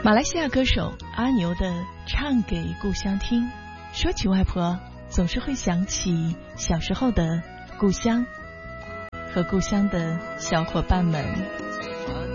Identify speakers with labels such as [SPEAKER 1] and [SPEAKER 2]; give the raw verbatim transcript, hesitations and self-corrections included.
[SPEAKER 1] 马来西亚歌手阿牛的《唱给故乡听》，说起外婆，总是会想起小时候的故乡和故乡的小伙伴们。